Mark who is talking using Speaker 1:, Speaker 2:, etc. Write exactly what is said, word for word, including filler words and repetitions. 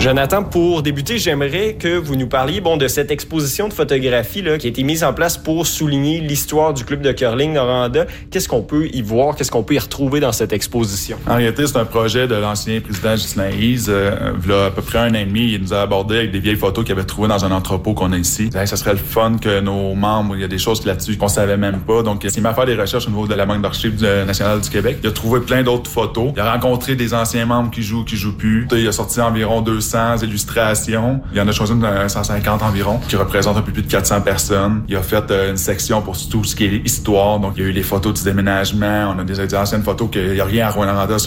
Speaker 1: Jonathan, pour débuter, j'aimerais que vous nous parliez bon, de cette exposition de photographie là, qui a été mise en place pour souligner l'histoire du club de curling Noranda. Qu'est-ce qu'on peut y voir? Qu'est-ce qu'on peut y retrouver dans cette exposition?
Speaker 2: En réalité, c'est un projet de l'ancien président Justin Hayes. Euh, il y a à peu près un an et demi, il nous a abordé avec des vieilles photos qu'il avait trouvées dans un entrepôt qu'on a ici. Hey, ça serait le fun que nos membres, il y a des choses là-dessus qu'on savait même pas. Donc, il m'a fait des recherches au niveau de la Banque d'archives nationale du Québec. Il a trouvé plein d'autres photos. Il a rencontré des anciens membres qui jouent, qui jouent plus. Il a sorti environ deux cents illustrations. Il y en a choisi une cent cinquante environ, qui représente un peu plus de quatre cents personnes. Il a fait euh, une section pour tout ce qui est histoire. Donc, il y a eu les photos du déménagement. On a des, des anciennes photos qu'il n'y a rien à Rouyn-Noranda